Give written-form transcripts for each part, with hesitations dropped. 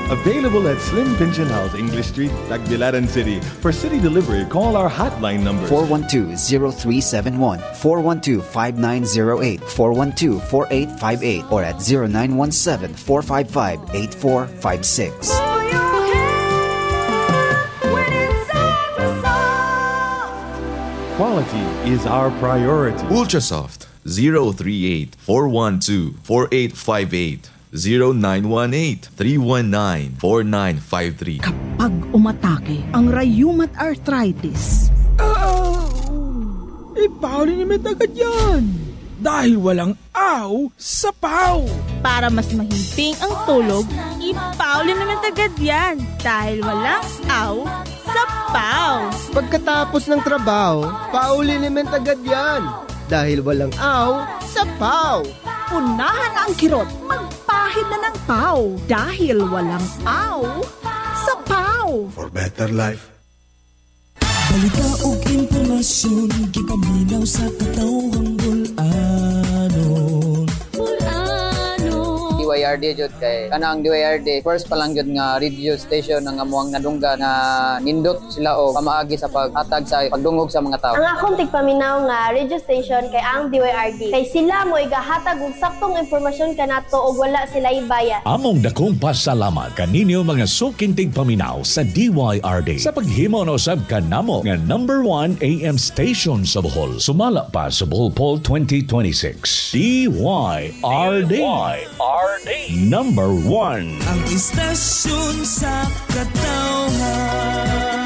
Available at Slim Pension House, English Street, Tagbilaran City. For city delivery, call our hotline numbers 412-0371, 412-5908, 412-4858, or at 0917-455-8456. Quality is our priority. Ultrasoft 038-412-4858, 0918-319-4953. Kapag umatake ang rheumatoid arthritis, paulin naman agad yan. Dahil walang aw sa paw. Para mas mahimping ang tulog, ipaulin naman agad yan. Dahil walang aw sa paw. Pagkatapos ng trabaho, paulin naman agad yan. Dahil walang aw sa paw. unahan na ang kirot, magpahid na ng paw. Dahil walang aw sa paw. For better life. Balita o impormasyon, gipaminaw sa katawang bulanon. DYRD jud kay kanang DYRD first pa lang jud nga radio station nga amuang nadungga na nindot sila og pamaagi sa paghatag sa pagdungog sa mga tawo. Ang akong tigpaminaw nga radio station kay ang DYRD kay sila mo igahatag og saktong impormasyon kanato og wala sila ibayad. Among dakong pasalamat kaninyo mga suking tigpaminaw sa DYRD sa paghimo no sab kanamo nga number 1 AM station sa Bohol. Sumala pa sa Bohol Poll 2026. DYRD. Number 1. Ang istasyon sa katawhan.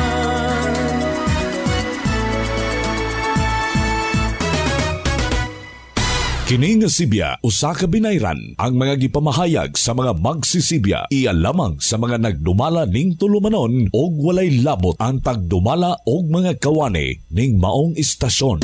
Kini nga Sibya, usa ka binayran ang mga gipamahayag sa mga magsisibya. Iya lamang sa mga nagdumala ning tulumanon og walay labot ang pagdumala og mga kawani ning maong istasyon.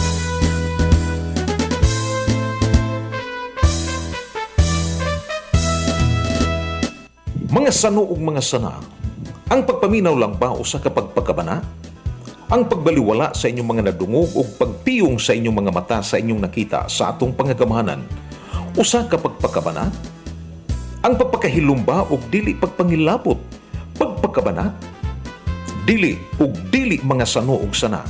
Mga sano ug mga sana, ang pagpaminaw lang ba usa ka pagpakabana? Ang pagbaliwala sa inyong mga nadungog ug pagpiyong sa inyong mga mata sa inyong nakita sa atong pangagamahanan, usa ka pagpakabana? Ang pagpakahilom ba ug dili pagpangilabot, pagpakabana? Dili ug dili mga sano ug sana.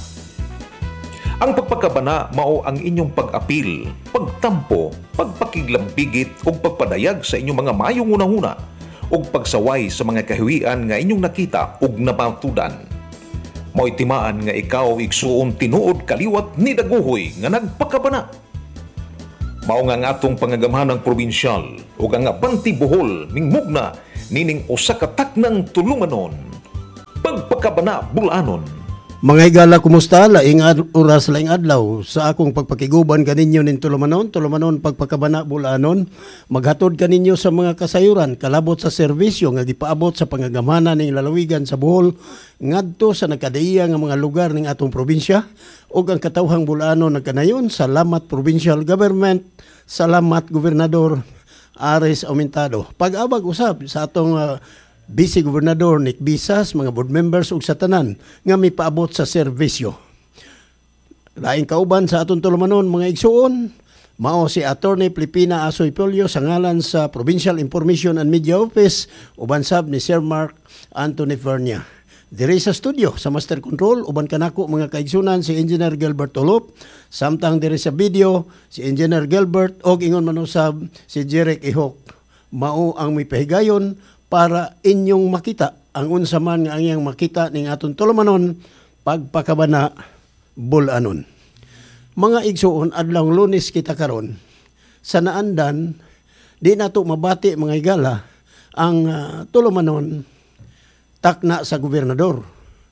Ang pagpakabana mao ang inyong pag-apil, pagtampo, pagpakiglambigit ug pagpadayag sa inyong mga mayong unahuna ug pagsaway sa mga kahiwian nga inyong nakita ug napatudan. Mao'y timaan nga ikaw igsuon tinuod kaliwat ni daguhoy nga nagpakabana. Mao nga ang atong pangagamahanang probinsyal ug ang Abanti Bohol mingmugna nining usa ka taknang tulumanon. Pagpakabana Bulanon. Mga higala, kumusta? Laing oras, laing adlaw sa akong pagpakiguban kaninyo nin tulumanon pagpakabana Bulanon. Maghatod kaninyo sa mga kasayuran, kalabot sa serbisyo nga gipaabot sa pangagamhanan ning lalawigan sa Bohol ngadto sa nagkadaiya nga mga lugar ning atong probinsya ug ang katawhang Bulanon nagkanayon. Salamat Provincial Government, salamat Gobernador Ares Aumentado. Pag-abag usab sa atong Vice Gobernador Nick Bisas, mga board members ug sa tanan nga may paabot sa serbisyo. Laing kauban sa atong tulumanon mga igsuon, mao si Attorney Filipina Asoy Polio sa ngalan sa Provincial Information and Media Office uban sab ni Sir Mark Anthony Vernia. Diri sa studio sa Master Control uban kanako mga kaigsunan si Engineer Gilbert Olop, samtang diri sa video si Engineer Gilbert og ingon manusab si Jeric Ihok. Mao ang may pahigayon para inyong makita ang unsa man nga ang makita ning aton tulumanon pagpakabana Bulanon. Mga igsuon, adlawng Lunes kita karon sa naandan di nato mabati mga higala ang tulumanon takna sa gobernador.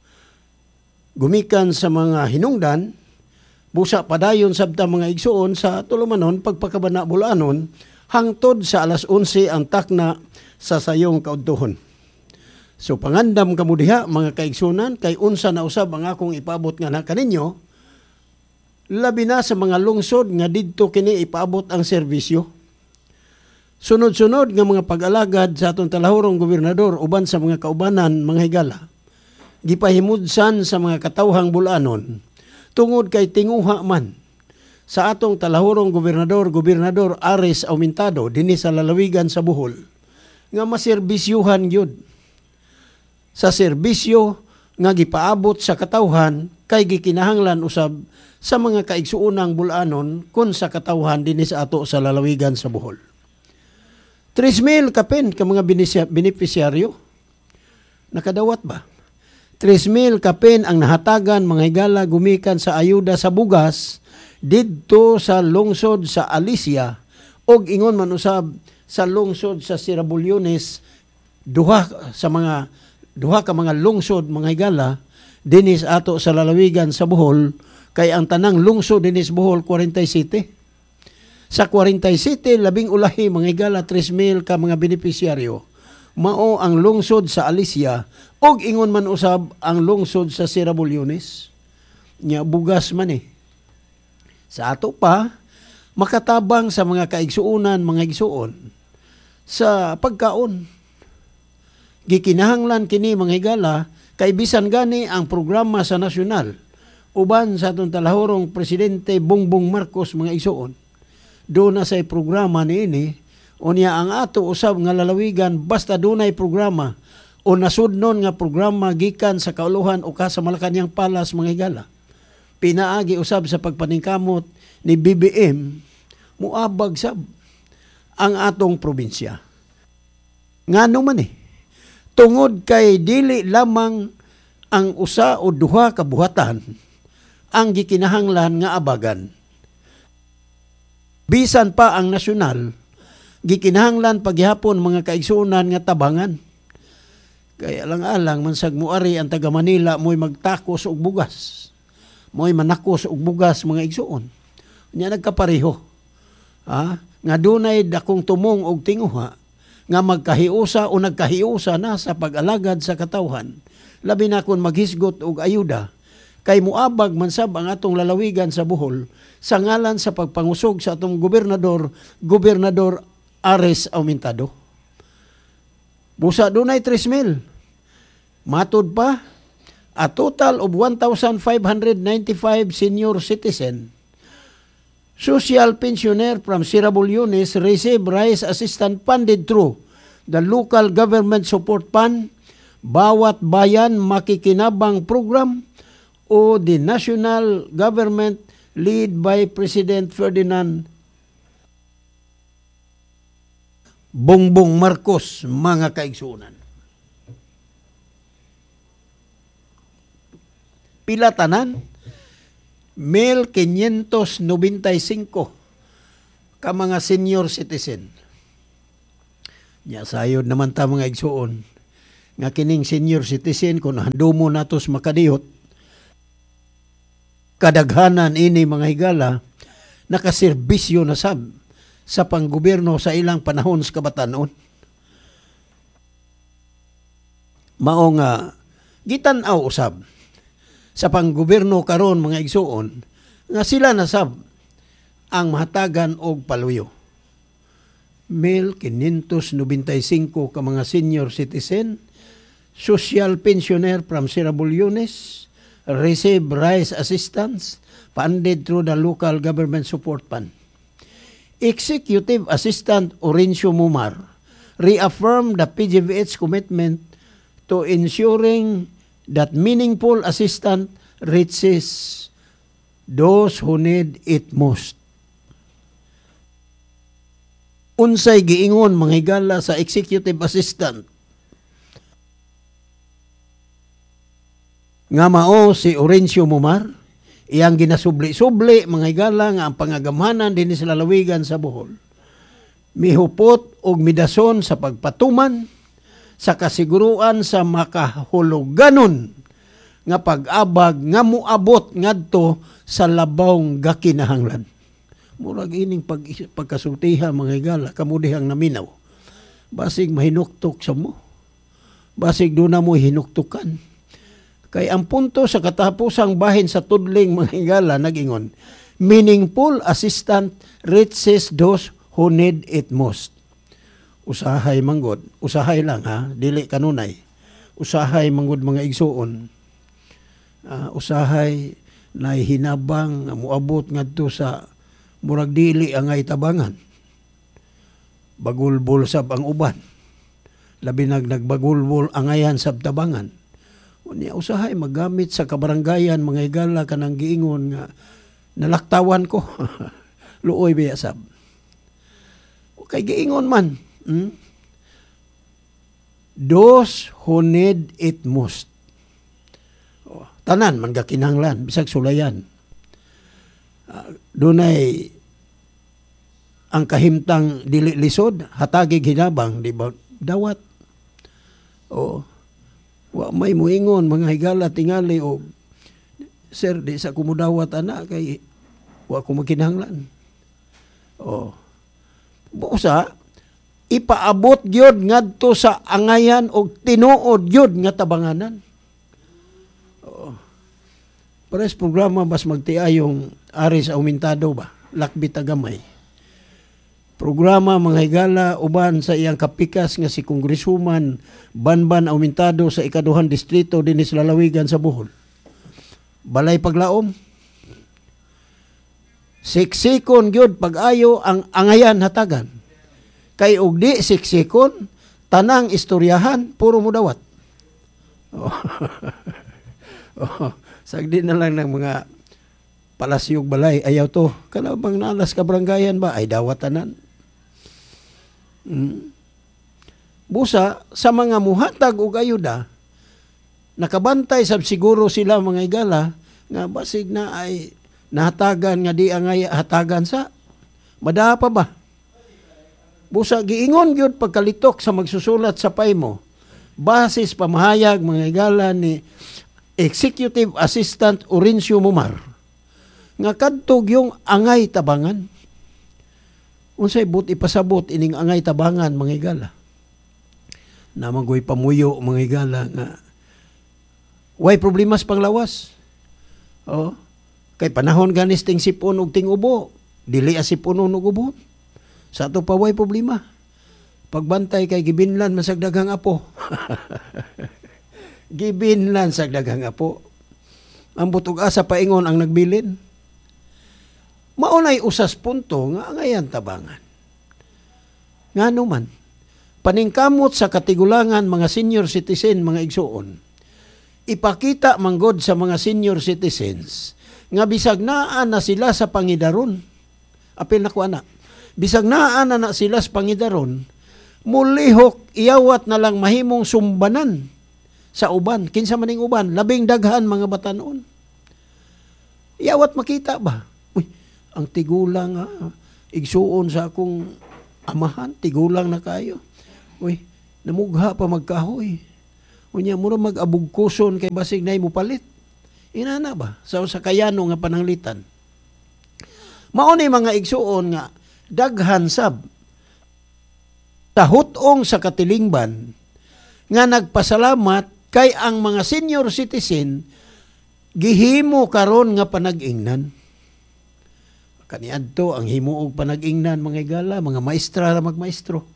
Gumikan sa mga hinungdan busa padayon sabta mga igsuon sa tulumanon pagpakabana Bulanon hangtod sa alas 11 ang takna sa sayong kaudtuhon. So pangandam kamo diha mga kaigsunan kay unsa na usab ang akong ipaabot nga na kaninyo, labi na sa mga lungsod nga didto kini ipaabot ang serbisyo. Sunod-sunod nga mga pag-alagad sa atong talahurong gobernador uban sa mga kaubanan mga higala, gipahimudsan sa mga katawhang Bulanon tungod kay tinguha man sa atong talahurong gobernador Ares Aumentado dinhi sa lalawigan sa Bohol nga maserbisyuhan gyud. Sa serbisyo nga gipaabot sa katawhan kay gikinahanglan usab sa mga kaigsuunang bulanon kun sa katawhan dinhi sa ato sa lalawigan sa Bohol. 3,000 kapin ka mga benepisyaryo. Nakadawat ba? 3,000 kapin ang nahatagan mga higala gumikan sa ayuda sa bugas didto sa lungsod sa Alicia og ingon man usab sa lungsod sa Sirabulyones, duha ka mga lungsod mga higala dinis ato sa lalawigan sa Bohol, kay ang tanang lungsod dinis Bohol 47. Sa 47 labing ulahi mga higala 3,000 ka mga benepisyaryo mao ang lungsod sa Alicia og ingon man usab ang lungsod sa Sirabulyones. Nya bugas man sa ato pa makatabang sa mga kaigsuunan mga igsuon sa pagkaon. Gikinahanglan kini mga higala kay bisan gani ang programa sa nasyonal uban sa atong talahorong presidente Bongbong Marcos mga igsuon. Do na say programa niini unya ang ato usab nga lalawigan basta dunay programa o nasudnon nga programa gikan sa kauluhan o ka sa Malacañang Palas mga higala. Pinaagi usab sa pagpaningkamot ni BBM muabag sab ang atong probinsya. Ngano man tungod kay dili lamang ang usa o duha ka buhatan ang gikinahanglan nga abagan. Bisan pa ang nasyonal, gikinahanglan paghihapon mga kaigsuunan nga tabangan. Kaya alang-alang mansag muari ang taga Manila mo'y magtakos og bugas. Mo'y manakos og bugas mga igsuon. Nya nagkapareho. Nga dunay dakong tumong og tinguha nga magkahiusa o nagkahiusa na sa pag-alagad sa katawhan. Labi na kung maghisgot og ayuda kay muabag man sab ang atong lalawigan sa Bohol sa ngalan sa pagpangusog sa atong gobernador Ares Aumentado. Busa dunay 3,000. Matud pa a total of 1,595 senior citizen. Social pensioner from Sirabulyones receive rice assistance funded through the local government support fund, bawat bayan makikinabang program o the national government lead by President Ferdinand Bongbong Marcos mga kaigsuunan. Pila tanan? 1,595 ka mga senior citizen. Nya sayod naman ta mga igsuon nga kining senior citizen kung handumo natos makadiyot kadaghanan ini mga higala nakaserbisyo na sab sa panggobyerno sa ilang panahon sa kabatanon. Mao nga gitan-aw usab sa panggobyerno karon mga igsuon nga sila nasab ang mahatagan og paluyo. 1,595 ka mga senior citizen, social pensioner from Sirabulyones, receive rice assistance funded through the local government support fund. Executive Assistant Orencio Mumar reaffirmed the PGVH commitment to ensuring that meaningful assistance reaches those who need it most. Unsay giingon mga higala sa executive assistant nga mao si Orencio Mumar, iyang ginasubli-subli mga higala nga ang pangagamhanan din sa lalawigan sa Bohol mihupot og midason sa pagpatuman sa kasiguruan sa makahuluganon nga pag-abag nga muabot ngadto sa labawng gakinahanglan. Murag ining pagkasultihan mga higala kamudihang naminaw. Basig mahinuktok sa mo. Basig doon na mo hinuktukan. Kay ang punto sa katapusang bahin sa tudling mga higala nag-ingon, meaningful assistance reaches those who need it most. Usahay manggod, usahay lang dili kanunay. Usahay manggod mga igsuon. Usahay na hinabang muabot ngadto sa murag dili ang itabangan. Bagulbol sab ang uban. labi nagbagulbol angayan sa tabangan. Unya usahay magamit sa kabaranggayan mga higala kanang giingon nga nalaktawan ko. Luoy biya sab. Okay, giingon man. Dos who need it most. Tanan man gakinahanglan bisag sulayan. Dunay ang kahimtang dili lisod, hatagig hinabang, di ba? Dawat. O wa may muingon mga higala tingali o sir di sa kumudawat ana kay wa ko makinahanglan. O busa ipaabot gyud ngadto sa angayan og tinuod gyud nga tabanganan. Pares programa bas magtiayong Aris Aumentado ba? Lakbit agamay. Programa mga higala uban sa iyang kapikas nga si Kongresuman Banban Aumentado sa ikaduhang distrito dinis lalawigan sa Bohol. Balay paglaom. Siksikon gyud pag-ayo ang angayan hatagan. Kay og di siksikon tanang istoryahan puro mudawat. Sagdi na lang ng mga palasyog balay, ayaw to. Kana bang nalas ka baranggayan ba? Ay dawatanan. Busa, sa mga muhatag og ayuda, nakabantay sab siguro sila mga higala, nga basig na ay nahatagan nga di ang hatagan sa. Mada pa ba? Busa, giingon gyud pagkalitok sa magsusulat sa pay mo. Basis pamahayag mga higala ni Executive Assistant Orencio Mumar nga kadtog yung angay tabangan. Unsay but ipasabot ining angay tabangan mga higala. Namagoy pamuyo mga higala nga way problemas panglawas. Kay panahon ganis ting sipon og ting ubo, dili asipon og ubo. Sa ato pa way problema. Pagbantay kay gibinlan masagdaghang apo. Gibinlan sa daghang apo. Ang butog asa paingon ang nagbilin. Maunay usas punto nga angayan tabangan. Ngano man, paningkamot sa katigulangan mga senior citizen mga igsuon. Ipakita manggod sa mga senior citizens nga bisag naa na sila sa pangidaron. Apil na ko ana. Bisag naa na sila sa pangidaron, mulihok iyawat na lang mahimong sumbanan sa uban. Kinsa maning uban, labing daghan mga batanon. Iyawat makita ba? Uy, ang tigulang igsuon sa akong amahan, tigulang na kayo. Uy, namugha pa magkahoy. Unya mura mag-abugkuson kay basig nay mo palit. Inana ba? Sa kayano nga pananglitan. Mao ni mga igsuon nga daghan sab sa hutong sa katilingban nga nagpasalamat kay ang mga senior citizen gihimo karon nga panag-ingnan. Kaniadto ang himuog panag-ingnan mga higala, mga maestra ra magmaestro.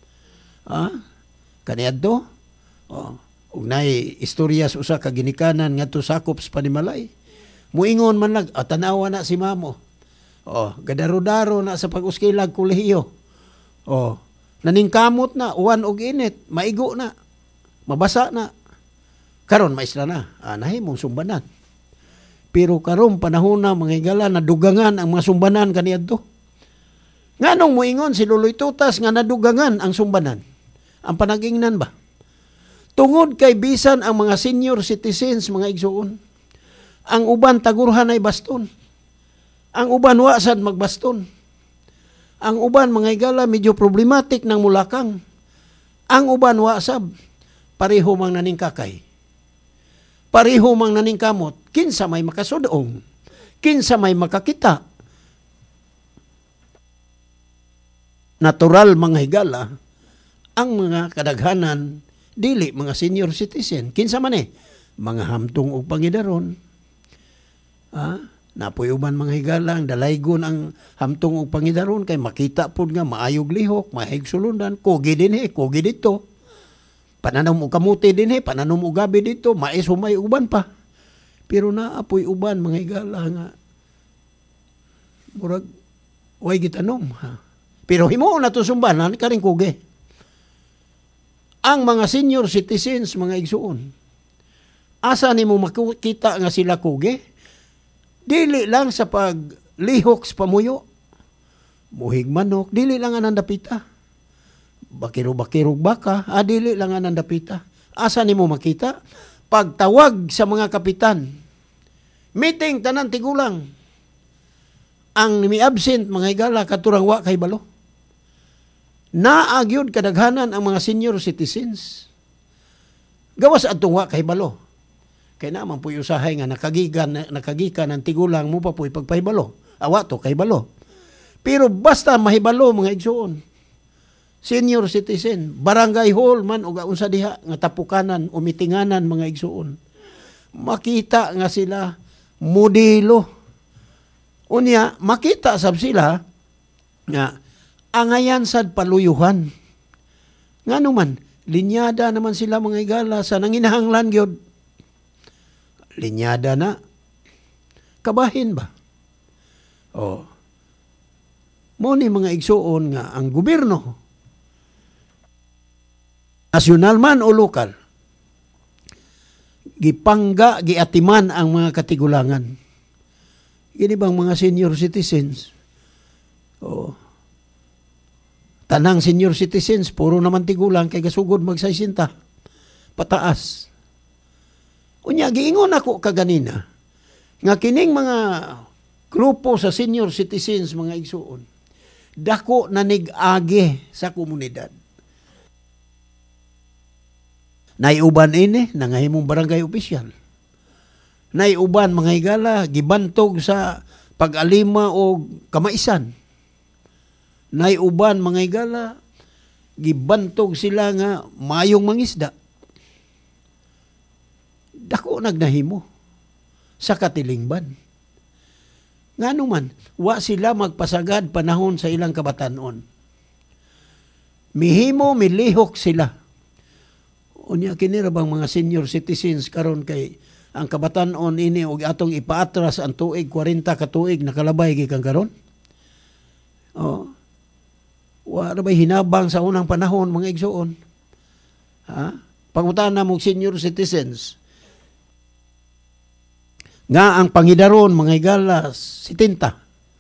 Kaniadto ug nay istoryas usa ka ginikanan ngadto sakop sa Panimalay. Muingon man lag tanawa na si mamo. Gadaro-daro na sa pag-uskilag kolehiyo. Naningkamot na, uwan og init, maigo na, mabasa na. Karon maestra na, nahimong sumbanan. Pero karon panahon na mga higala, nadugangan ang mga sumbanan kaniadto. Nganong muingon si Luloy Tutas nga nadugangan ang sumbanan? Ang panag-ingnan ba? Tungod kay bisan ang mga senior citizens, mga igsuon, ang uban tagurhan ay baston. Ang uban wasad magbaston. Ang uban mga higala medyo problematic ng mulakang. Ang uban wasab pareho mang naning kakay. Pareho mang naning kamot. Kinsa may makasudong. Kinsa may makakita. Natural mga higala ang mga kadaghanan dili mga senior citizen. Kinsa man mga hamtong og pangidaron. Napoy uban mga higala ang dalaygon ang hamtong og pangidaron kay makita pud nga maayog lihok, mahig sulundan, kogi dinhi, kogi dito. Pananom og kamuti dinhi, pananom og gabi dito, mais humay uban pa. Pero naapoy uban mga higala nga murag way gitanom. Pero himo na to sumbanan karing kogi. Ang mga senior citizens, mga igsuon, asa ni mo makita nga sila kuge? Dili lang sa paglihok sa pamuyo, muhig manok, dili lang ang nandapita. Bakiro-bakirog baka, dili lang ang nandapita. Asa ni mo makita? Pagtawag sa mga kapitan, meeting tanan tigulang, ang mi-absent mga higala katurang wa kay balo. Naagyod kadaghanan ang mga senior citizens. Gawas atong wa kay balo. Kay naman po usahay nga nakagikan ng tigulang mo pa po ipagpahibalo. Awa to kay balo. Pero basta mahibalo mga igsuon. Senior citizen, barangay hall man o unsa diha nga tapukanan o mitinganan mga igsuon. Makita nga sila modelo. Unya, makita sab sila nga angayan sad paluyuhan. Ngano man, linyada naman sila mga higala sa nanginahanglan gyud. Linyada na. Kabahin ba? O. Mo ni mga igsuon nga ang gobyerno, nasyonal man o lokal, gipangga, giatiman ang mga katigulangan. Gini bang mga senior citizens? O. Tanang senior citizens, puro naman tigulang kay gasugod magsaysinta. Pataas. Unya, giingon ako kaganina, nga kining mga grupo sa senior citizens, mga igsuon, dako na nig-agi sa komunidad. Naiuban ini, nangahimong barangay opisyal. Naiuban, mga higala, gibantog sa pag-alima o kamaisan. Naiuban, mga higala, gibantog sila nga mayong mangisda. Dako nagnahimo sa katilingban. Ngano man, wa sila magpasagad panahon sa ilang kabatanon. Mihimo, milihok sila. Unya kini ra bang mga senior citizens karon kay ang kabatanon ini og atong ipaatras ang tuig 40 ka tuig nakalabay gikan karon? Oh. Wa ra bay hinabang sa unang panahon mga igsuon. Ha? Pangutana mo senior citizens nga ang pangidaron mga higala 70.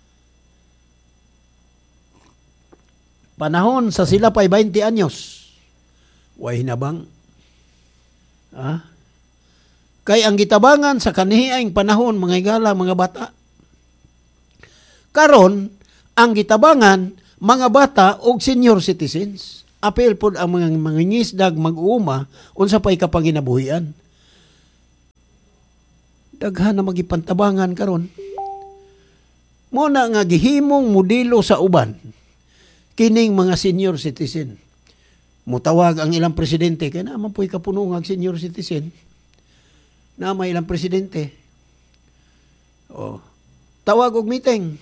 Panahon sa sila pa'y 20 anyos. Way hinabang. Ah? Kay ang gitabangan sa kanihiang panahon mga higala, mga bata. Karon, ang gitabangan mga bata og senior citizens. Apel pod ang mga mangingisdag mag-uuma unsa pa'y kapanginabuhian. Daghan na magipantabangan karon. Muna nga gihimong modelo sa uban kining mga senior citizen. Mutawag ang ilang presidente kay naman po'y kapunungag senior citizen. Na may ilang presidente. Oh. Tawag og meeting.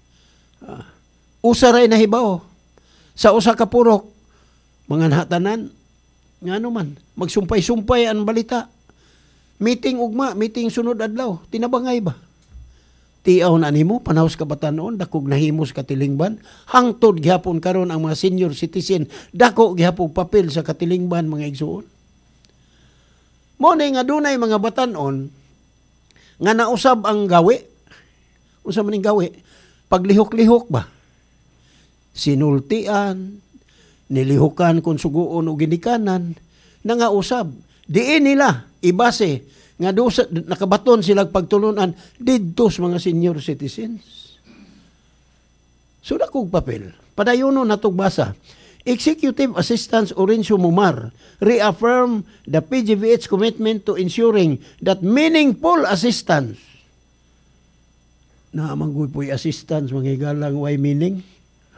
Usaray na hibaw sa usa ka purok mga nahatanan ngano man magsumpay-sumpay ang balita. Meeting ugma, meeting sunod adlaw, tinabangay ba? Tiaw na nimo, panahos kabatanon, dakog nahimos katilingban, hangtod gihapon karon ang mga senior citizen, dako gihapon papel sa katilingban mga igsuon. Mo nga dunay mga batanon, nga nausab ang gawi, usa man ning gawi, paglihok-lihok ba? Sinultian, nilihukan kung suguon o ginikanan, nangausab, diin nila, ibase, nga doon nakabaton silang pagtulunan didto sa mga senior citizens. So dakog papel. Padayono natong basa. Executive Assistant Orencio Mumar reaffirm the PGVH commitment to ensuring that meaningful assistance. Naamanggoy po'y assistance, mga higalang way meaning.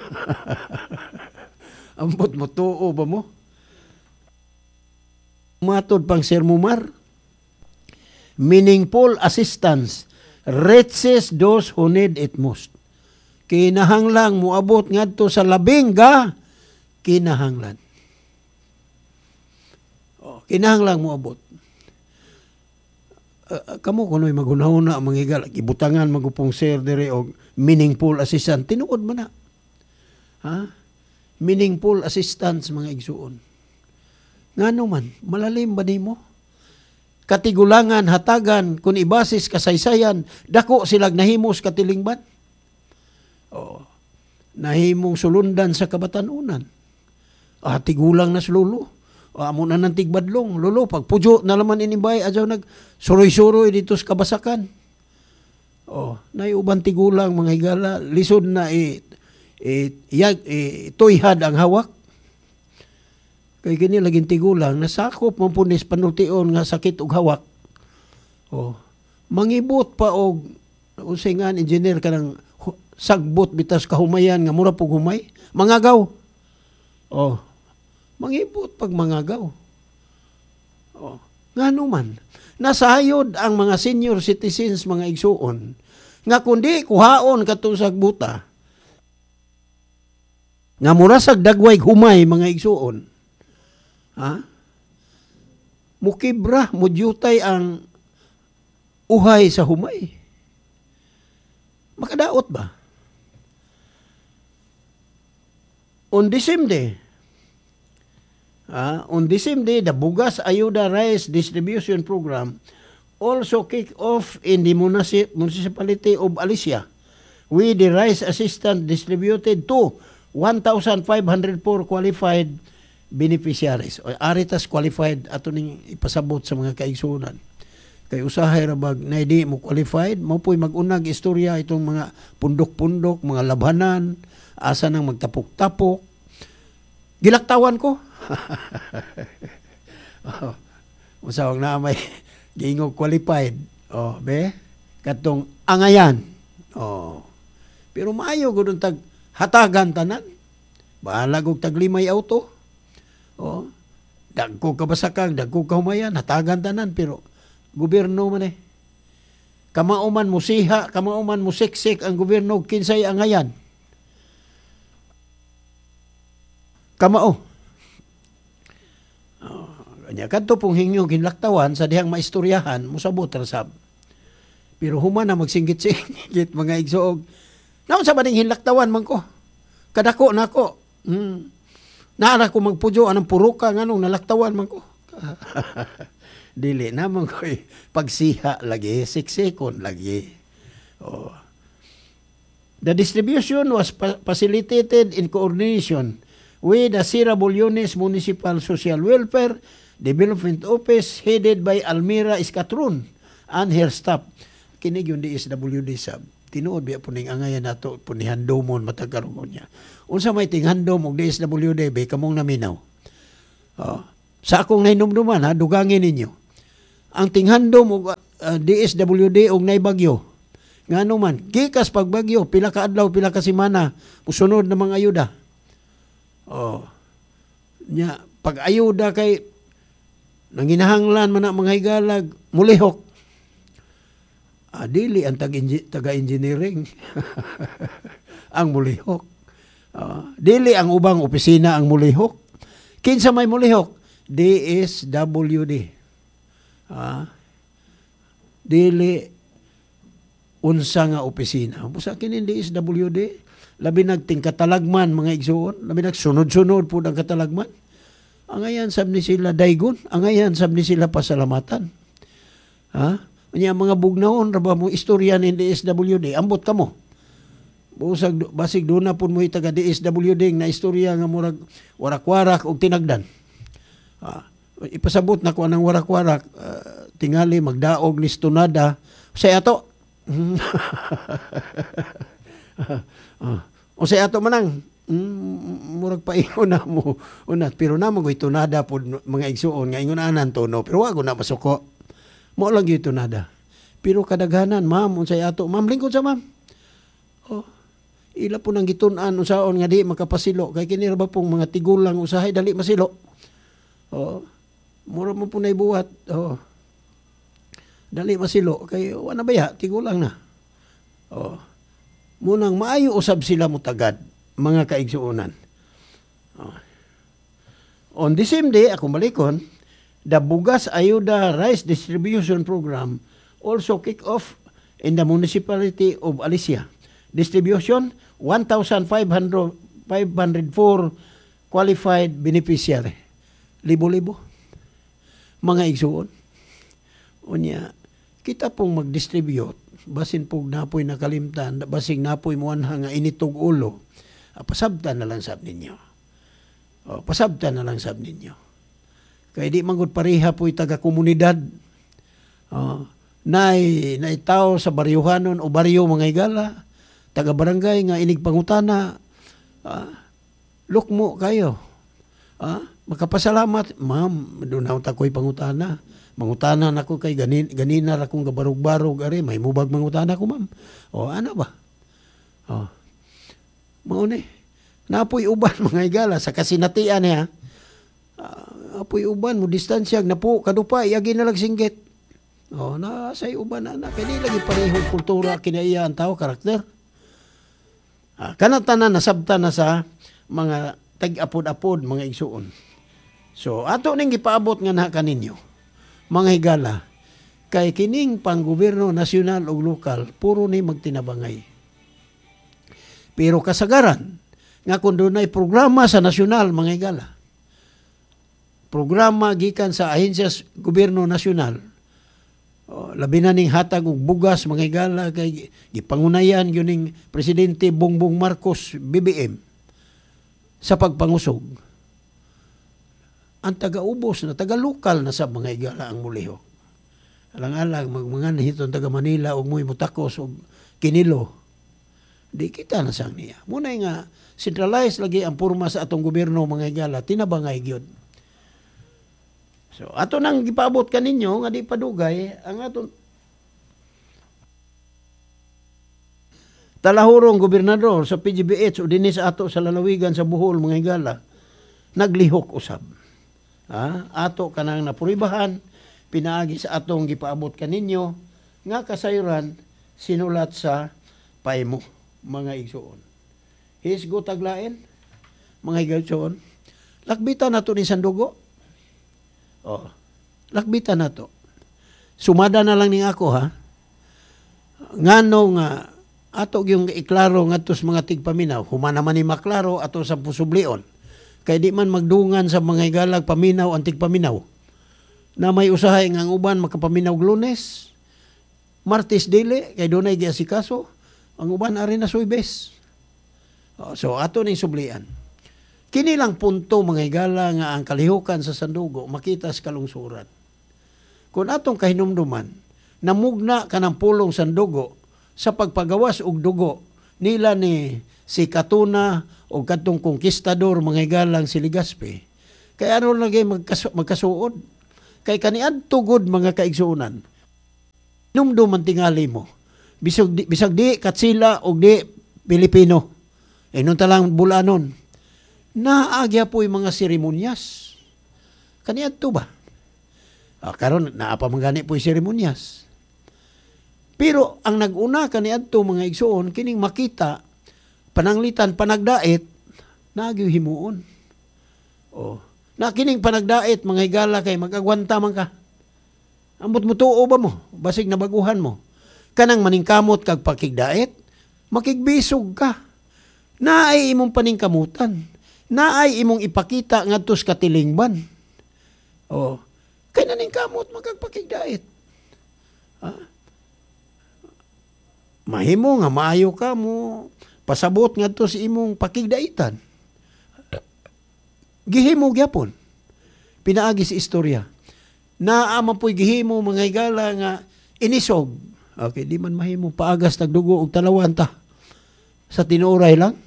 Ambot mo tuo ba mo? Matod pang Sir Mumar, meaningful assistance reaches those who need it most. Kinahanglang muabot ngadto sa labing ga kinahanglan. Kinahanglang muabot. Kamo kuno'y magunahuna ang mga higal, ibutangan magupong sir dire og meaningful assistance. Tinuod man na. Ha? Meaningful assistance mga igsuon. Ngano man, malalim ba nimo? Katigulangan, hatagan, kung ibasis kasaysayan, dako silag nahimos katilingban. Nahimong sulundan sa kabatanunan. Tigulang na lulo. Amo na ng tigbadlong. Lulo, pagpudyo na laman inibay, adyaw suroy-suroy dito sa kabasakan. Naiuban tigulang, mga higala, lisod na tuyhad ang hawak. Kay gini laging tigulang, nasakop mampunis panultion nga sakit ug hawak. Mangibot pa og usingan engineer ka ng sagbot bitas kahumayan nga mura pug humay. Mangagaw. Mangibot pag mangagaw. Ngano man. Nasayod ang mga senior citizens, mga igsuon, nga kundi kuhaon katong sagbuta, nga mura sag dagway humay, mga igsuon, mukibra, mudyutay ang uhay sa humay. Makadaot ba? On the same day, the Bugas Ayuda Rice Distribution Program also kick off in the municipality of Alicia, with the rice assistance distributed to 1,504 qualified beneficiaries. Aritas qualified ato ning ipasabot sa mga kaigsunan. Kay usahay ra bag na di mo qualified, mo po'y mag-unag istorya itong mga pundok-pundok, mga labhanan, asa nang magtapok-tapok. Gilaktawan ko. Usawag na may gingog qualified. Katong angayan. Pero maayo gudon tag hatagan tanan. Bahala og taglimay auto. Dagko kabasakang, dagko kahumayan, hatagan tanan, pero gobyerno man Kamauman mo siha, kamauman mo siksik ang gobyerno kinsay angayan. Kamao. Kanya kadto pong hingyo ginlaktawan sa dihang maistoryahan musabot rasab. Pero human na magsinggit-singgit mga igsoog. Naon sa baning hinlaktawan man ko? Kadako nako. Naara ko magpudyo anang puruka nganong nalaktawan man ko. Dili naman ko pagsiha lagi, siksikon lagi. The distribution was facilitated in coordination with the Sierra Bulyones Municipal Social Welfare Development Office headed by Almira Escatron and her staff. Kinig yung DSWD sab. Tinuod biya po ning angayan nato po ni handomon matagarongon niya. Unsa may ting handom og DSWD be kamong naminaw. Sa akong nainumduman dugangin ninyo. Ang tinghandom og DSWD og naibagyo. Ngano man gikas pagbagyo pila ka adlaw pila ka semana musunod na mga ayuda. Nya pag ayuda kay nanginahanglan man ang mga higalag mulihok. Dili ang taga-engineering ang mulihok. Dili ang ubang opisina ang mulihok. Kinsa may mulihok? DSWD. Dili unsa nga opisina. Busa kini DSWD, labi nagting katalagman mga igsuon, labi nagsunod-sunod po ang katalagman. Angayan sab ni sila daygon, angayan sab ni sila pasalamatan. Anya mga bugnahon ra ba mo istorya ni DSWD, ambot kamo. Busag basig do na pud mo taga DSWD na istorya nga murag warak-warak og tinagdan. Ipasabot na ko anang warak-warak, tingali magdaog ni stunada say ato. O say ato manang murag paingon na mo unat, pero na magoy tunada pud mga igsuon nga ingon anan tono, pero wag na masuko. Mo lang gyud tunada. Pero kadaghanan ma'am unsay ato ma'am lingkod sa ma'am. Ila po nang gitun-an usaon nga di makapasilo kay kini ra ba pong mga tigulang usahay dali masilo. Mura mo po na ibuhat. Dali masilo kay wala baya tigulang na. Munang maayo usab sila mutagad mga kaigsuonan. On the same day akong balikon, the Bugas Ayuda Rice Distribution Program also kick off in the municipality of Alicia. Distribution 1,504 qualified beneficiary. libo-libo. Mga igsuon. Unya, kita pong mag-distribute, basin pong napoy nakalimtan, basing napoy muanha nga initog ulo, pasabtan na lang sab ninyo. Pasabtan na lang sab ninyo. Kaya di manggod pareha po'y taga-komunidad. Naitaw sa baryuhanon o baryo mga igala, taga-barangay nga inig pangutana, lukmo kayo. Makapasalamat, ma'am, doon na tako'y pangutana. Mangutana na ko kay ganina ra kong gabarog-barog ari may mubag mangutana ko ma'am. Ano ba? Mao ni. Napoy uban mga igala sa kasinatian niya. Apoy uban mo distansya napo kadupay agi na lag singgit. Na say uban na kay di lagi parehong kultura kinaiya ang tao karakter. Kana tanan nasabtan na sa mga tag-apod-apod mga igsuon. So ato ning gipaabot nga na kaninyo. Mga higala, kay kining panggobyerno nasyonal o lokal, puro ni magtinabangay. Pero kasagaran, nga kung doon ay programa sa nasyonal, mga higala, programa gikan sa ahensya gobyerno nasyonal, labi na ning hatag og bugas, mga higala, kay gipangunayan yun ning Presidente Bongbong Marcos, BBM, sa pagpangusog. Ang taga-ubos na, taga-lokal na sa mga igala ang mulihok. Alang-alang, mga hiton taga-Manila, o muy mutakos, o kinilo. Di kita na sang niya. Muna nga, centralized lagi ang purma sa atong gobyerno, mga igala, tinabangay gyud. So, ato nang gipabot kaninyo, nga di padugay, ang aton talahurong gobernador sa PGBH o dinis ato sa lalawigan sa Bohol, mga igala, naglihok usab. Ato kanang napuribahan, pinaagi sa atong gipaabot kaninyo, nga kasayuran sinulat sa paimo, mga igsuon. Hisgo taglain, mga igsuon, lakbitan nato ni Sandugo. Lakbitan nato. Sumada na lang ni ako ngano nga ato yung iklaro ngadto sa mga tigpaminaw, humana man ni maklaro ato sa pusublion. Kaya di man magdungan sa mga igalag paminaw, antig paminaw. Na may usahay nga ang uban makapaminaw Lunes, Martes dili, kaya doon ay giasikaso, ang uban ari na suibes. So ato ning sublian. Kini lang punto mga igala nga ang kalihukan sa Sandugo makita sa kalungsuran. Kung atong kahinumduman, namugna ka ng pulong Sandugo sa pagpagawas og dugo nila ni si Katuna o katong konkistador mga igalang si Legazpi. Kaya ano lagi magkasuod? Kay kaniadto gud mga kaigsuonan. Numdum man tingali mo. Bisag di Katsila o di Pilipino. Nun talang bulanon. Naagya po yung mga seremonyas. Kaniadto ba? Karon naapa mangani po yung seremonyas. Pero ang nag-una kaniadto mga igsuon kining makita pananglitan, panagdait, nagyo himuon. Na kining panagdait, mga higala kay mag-agwanta man ka. Ambot mo tuo ba mo? Basig na baguhan mo. Kanang maningkamot kag pakigdait, makigbisog ka. Naay imong paningkamutan. Naay imong ipakita ngadto sa katilingban. Kay naningkamot magagpakigdait. Mahimo nga maayo ka mo. Pasabot nga to si imong pakigdaitan. Gihimo gyapon. Pinaagi sa istorya. Naama po'y gihimo mga higala nga inisog. Okay, di man mahimo paagas tagdugo og talawan ta. Sa tinuray lang.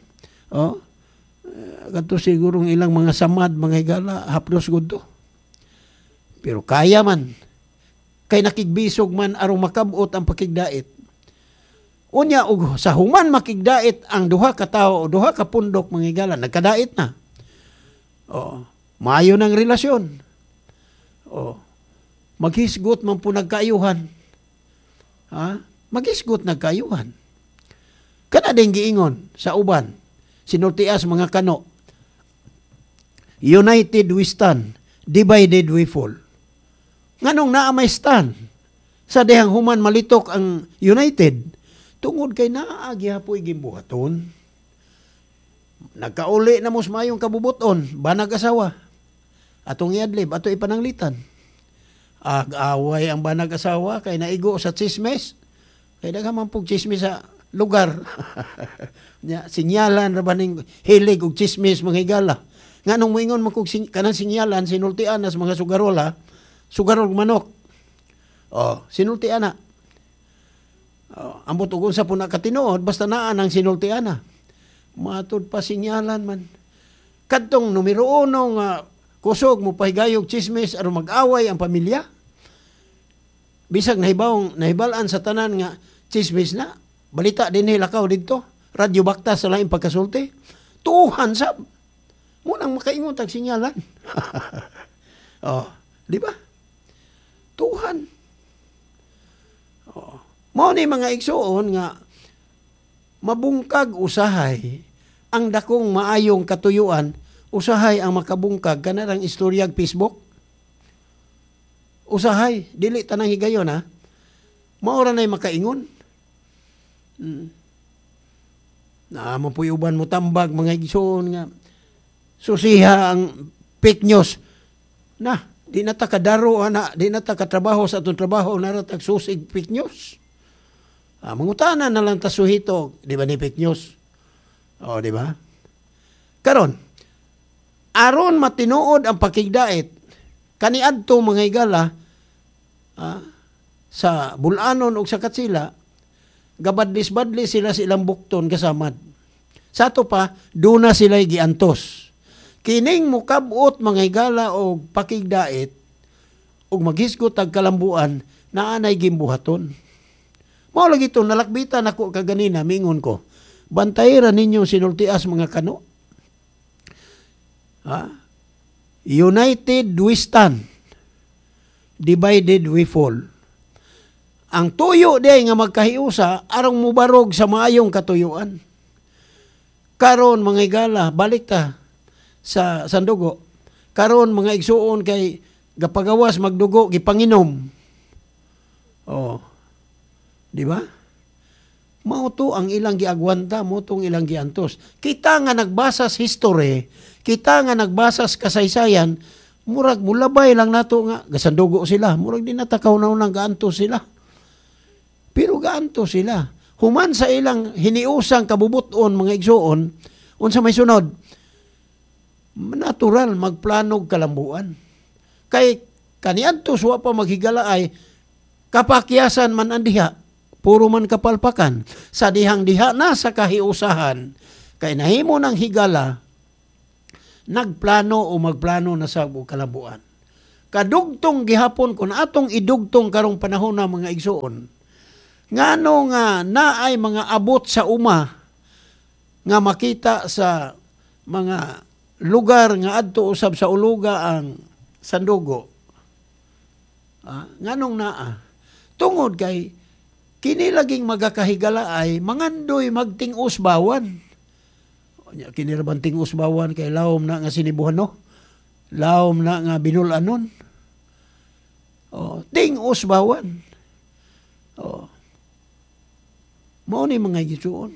Ganto sigurong ilang mga samad mga higala hapdos gud to. Pero kaya man. Kay nakigbisog man arong makabot ang pakigdait. Unya og sa human makigdait ang duha ka tawo o duha ka pundok mga higala nagkadait na. Maayo ng relasyon. Maghisgot man po nagkaayuhan. Maghisgot nagkaayuhan. Kana ding giingon sa uban sinultias mga kano. United we stand, divided we fall. Nganong naa may stand sa dihang human malitok ang united. Tungod kay naagi hapoy gimbuhaton. Nagkauli na mos mayong kabubuton, banag asawa. Atong iadlib, ato ipananglitan. Ag-away ang banag asawa, kay naigo sa chismes. Kay daghaman pug chismes sa lugar. Sinyalan ra ba ning hilig og chismis mga higala. Nganong moingon man kog kanang sinyalan sinultian as mga sugarola, sugarol manok. Sinultian na. Ambot og unsa puna katinuod basta naa nang sinultian na. Matud pa sinyalan man. Kadtong numero 1 nga kusog mo pahigayog chismis aron mag-away ang pamilya. Bisag nahibalan sa tanan nga chismis na. Balita din hilakaw dito. Radyo bakta sa laing pagkasulti. Tuhan sab. Munang makaingon tag sinyalan. Di ba? Tuhan. Mao ni mga igsuon nga mabungkag usahay ang dakong maayong katuyuan, usahay ang makabungkag kanarang istoryag Facebook. Usahay, dili tanang higayon ha. Maura na'y makaingon. Mapuy uban mo tambag mga igsoon nga susiha ang fake news. Di na ta kadaro di na ta katrabaho sa atong trabaho naratag susig fake news. Mangutanan na lang ta suhito, di ba ni fake news? Di ba? Karon, aron matinuod ang pakigdait kaniadto mga higala sa Bulanon o sa Katsila, gabadlis-badlis sila silang bukton kasamad. Sa to pa, duna sila'y giantos. Kining mukabot mga higala o pakigdait o maghisgot ag kalambuan na anay gimbuhaton. Mao lagi ito, nalakbitan ako kaganina, mingon ko, bantayran ninyo sinultias mga kano. United we stand, divided we fall. Ang tuyo day nga magkahiusa, arang mubarog sa maayong katuyuan. Karon mga higala, balik ta sa sandugo. Karon mga igsuon kay gapagawas magdugo gipanginom. Di ba? Mao to ang ilang giagwanta, mo tong ilang giantos. Kita nga nagbasas history, kita nga nagbasas kasaysayan, murag mulabay lang nato nga gasandugo sila, murag di natakaw na unang gaantos sila. Pero gaantos sila. Human sa ilang hiniusang kabubuton mga igsuon, unsa may sunod? Natural magplanog kalambuan. Kay kaniadtos wa pa maghigala ay kapakyasan man ang diha, puro man kapalpakan. Sa dihang diha na sa kahiusahan, kay nahimo ng higala, nagplano o magplano na sa kalambuan. Kadugtong gihapon kung atong idugtong karong panahon na mga igsuon, ngano nga naay mga abot sa uma nga makita sa mga lugar nga adto usab sa uluga ang sandugo. Nganong naa? Tungod kay kini laging magakahigala ay mangandoy magting-usbawan. Kini ra bang ting-usbawan kay lawom na nga sinibuhan no? Lawom na nga binulanon. Ting-usbawan. Mao ni mga igsuon.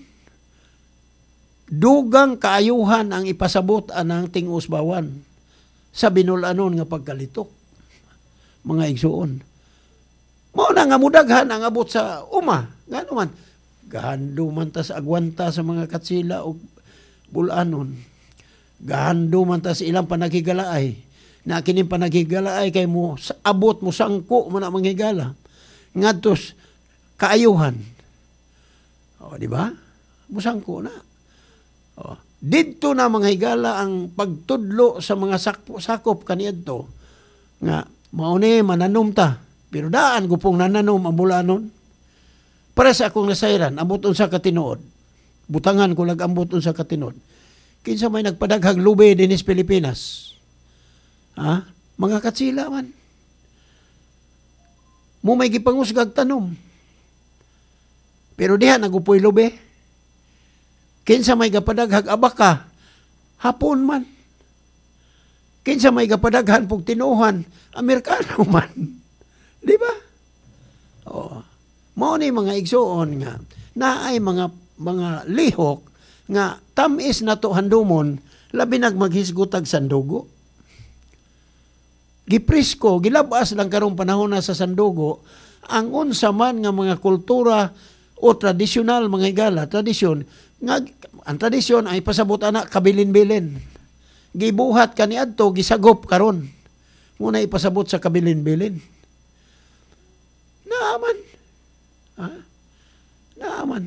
Dugang kaayuhan ang ipasabot anang ting-usbawan sa binulanon nga pagkalitok. Mga igsuon. Mao na nga mudaghan ang abot sa uma. Ngano man, gahando man ta sa agwanta sa mga Katsila o Bulanon. Gahando man ta sa ilang panaghigalaay. Na kining panaghigalaay kay mo abot mo sangko mo na manghigala. Ngadtos kaayuhan. Di ba? Musangko na. Dito na mga higala ang pagtudlo sa mga sakop kaniadto nga mao ni mananom ta. Pero daan gupong nananom ang Bulanon. Para sa akong nasayran, ambot unsa ka tinuod. Butangan ko ambot unsa ka tinuod. Kinsa may nagpadaghag lube dinis Pilipinas. Mga Katsila man. Mo may gipangusgag tanom. Pero diha nagupoy lube. Kinsa may gapadaghag abaka, hapon man. Kinsa may gapadaghan pug tinuhan, Amerikano man. Di ba? Mao ni mga igsuon nga naay mga lihok nga tamis na to handumon labi nag maghisgutag sandugo. gipresko, gilabas lang karong panahon na sa Sandugo, ang unsa man nga mga kultura o tradisyonal mga higala, tradisyon, nga, ang tradisyon ay pasabot anak kabilin-bilin. Gibuhat kaniadto, gisagop karon. Muna ipasabot sa kabilin-bilin. Naaman. Ha? Naaman.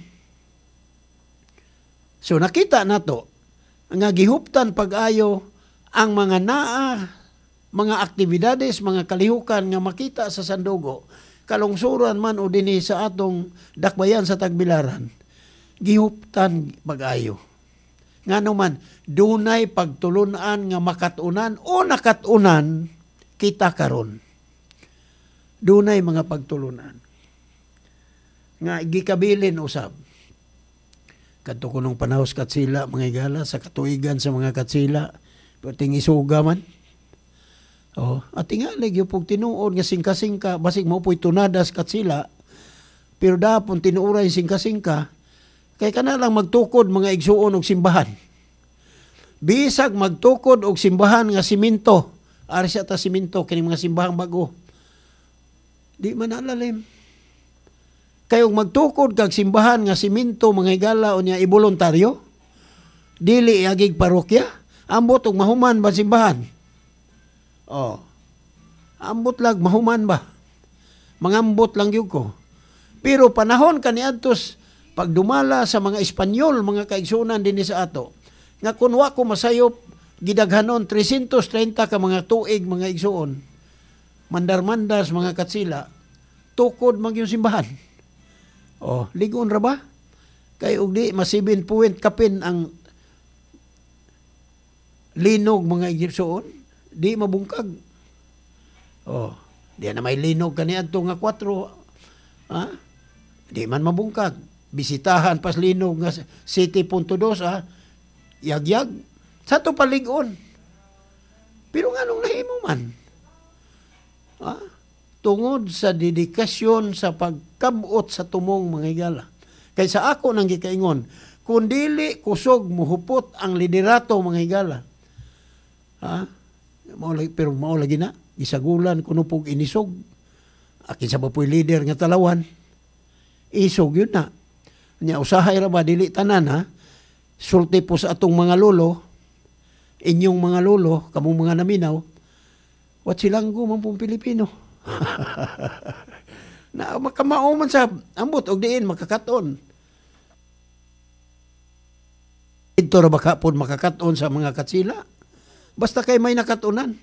So nakita nato nga gihuptan pag-ayo ang mga mga aktibidades, mga kalihukan nga makita sa Sandugo, kalungsuran man o dinhi sa atong dakbayan sa Tagbilaran, gihuptan pag-ayo. Ngano man, dunay pagtulunan nga makatunan o nakatunan kita karon. Dunay mga pagtulunan nga gikabilin usab. Kadto kunong panahos katsila mga higala sa katuigan sa mga katsila, perting isuga man. At tingali yung pong tinuod nga singka-singka, basig mo po'y tunadas katsila, pero dapon tinuuray singka-singka, kay ka na lang magtukod mga igsuon og simbahan. Bisag magtukod og simbahan nga siminto, ari siya ta siminto, kini mga simbahang bago. Di man alalim. Kayong magtukod kag simbahan nga siminto, mga higala o niya iboluntaryo, dili agig parokya, ambot og mahuman ba simbahan? Ambot lang, mahuman ba? Mangambot lang yun ko. Pero panahon kaniadtos, pag dumala sa mga Espanyol, mga kaigsunan din sa ato, nga kunwa ko masayop, gidaghanon 330 ka mga tuig, mga igsuon, mandar-mandas, mga katsila, tukod mag yung simbahan. Ligon ra ba? Kay ugdi, masibin puwent kapin ang linog, mga igsuon, di mabungkag. Di na may linog kaniadto nga 4. Di man mabungkag. Bisitahan pas linog nga 7.2 yagyag. Sa to paligon. Pero nganong nahimo man? Tungod sa dedikasyon sa pagkabot sa tumong mga higala. Kay sa ako nang gikaingon, kung dili kusog muhupot ang liderato mga higala. Pero mao lagi na gisagulan kuno pug inisog akin sa bapoy leader nga talawan isog yun na nya usahay ra ba dili tanan ha sulti po sa atong mga lolo inyong mga lolo kamong mga naminaw wat silang man pong Pilipino na makamao man sa ambot og diin makakaton ito ra ba kapon makakaton sa mga katsila. Basta kay may nakatunan.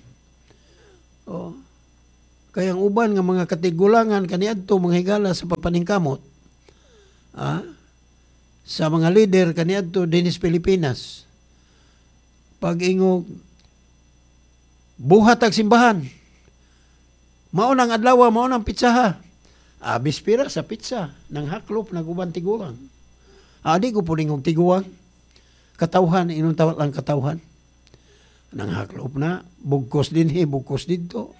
Kaya ang uban nga mga katigulangan kaniadto mga higala sa papaningkamot. Sa mga leader kaniadto dinis Pilipinas. Pag-ingog buhat ang simbahan. Maunang adlaw, maunang pitsaha. Bispira sa pitsa nang haklop naguban tiguang. Di ko po ningog tiguang. Katawhan, inong tawat lang katawhan. Nang haklop na, bugkos din bugkos dito.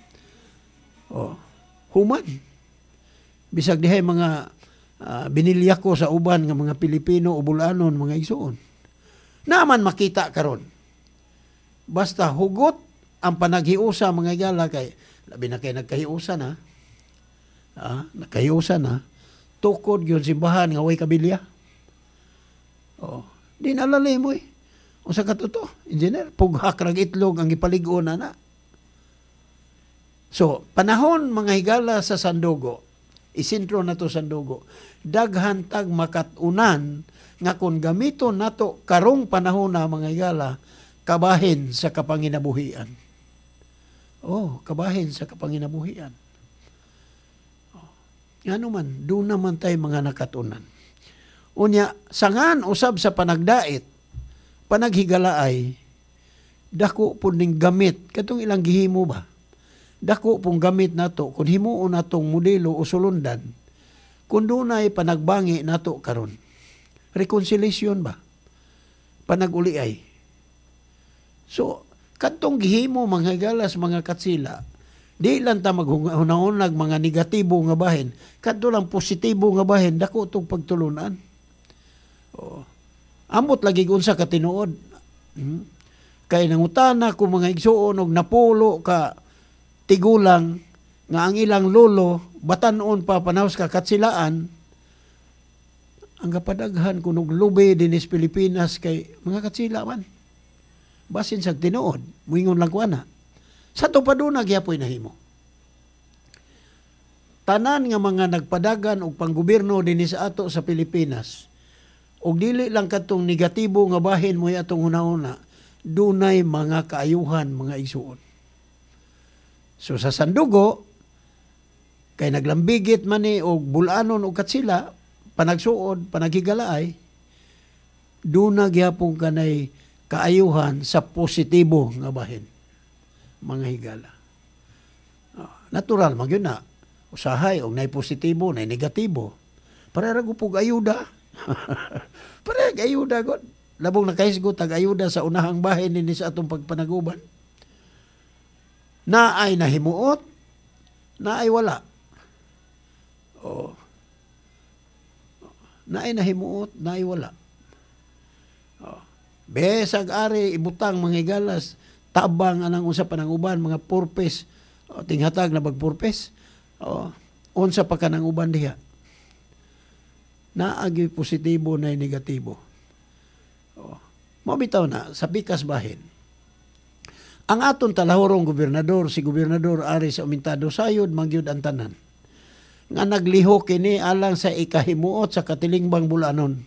Human. Bisag dihay mga binilya ko sa uban ng mga Pilipino o Bulanon, mga igsuon. Naman makita karon. Basta hugot ang panaghiusa mga igala kay labi na kay nagkahiusa na. Nagkahiusa na. Tukod yun simbahan nga way kabilya. Di nalalay mo Usa ka to, engineer, pughak rag itlog ang ipaligon na. So, panahon mga higala sa Sandugo, isintro na to Sandugo, daghan tag makatunan nga kung gamiton nato karong panahon na mga higala, kabahin sa kapanginabuhian. Kabahin sa kapanginabuhian. Ano man, doon naman tayo mga nakatunan. Unya, sangan usab sa panagdait, panaghigalaay, dako po ning gamit, katong ilang gihimo ba? Dako pong gamit nato, kung himuon natong modelo o sulundan, kung dunay panagbangi nato karon. Reconciliation ba? Panaguliay. So, katong gihimo mga galas, mga katsila, di lang ta maghunahunag mga negatibo nga bahin, kadto lang positibo nga bahin, dako itong pagtulunan. Ambot lagi unsa ka tinuod. Kay nangutana ko mga igsuon og napulo ka tigulang nga ang ilang lolo batanon pa panahos kakatsilaan ang kapadaghan kunog lubi dinis Pilipinas kay mga katsila man. Basin sa tinuod, muingon lang ko ana. Sa to pa doon nagyapoy nahimo. Tanan nga mga nagpadagan og panggobyerno dinis ato sa Pilipinas. Og dili lang katong negatibo nga bahin mo atong una-una, dunay mga kaayuhan, mga igsuon. So sa sandugo, kay naglambigit man ni og bulanon og katsila, panagsuod, panaghigalaay, duna gyapon kanay kaayuhan sa positibo nga bahin, mga higala. Natural, magyun na. Usahay, og nay positibo, nay negatibo. Para gupog ayuda. Para ayuda god. Labong nakahisgot tag ayuda sa unahang bahin ni sa atong pagpanaguban. Na ay nahimuot, na ay wala. Na ay nahimuot, na ay wala. Besag ari ibutang mga igalas, tabang anang usa pananguban, mga purpose, tinghatag na bagpurpose. Unsa pa kanang uban diha. Naagi positibo na negatibo. Mabitaw na sa pikas bahin. Ang aton talahorong gobernador, si Gobernador Aris Aumintado sayod magyud ang tanan. Nga naglihok kini alang sa ikahimuot sa katilingbang bulanon.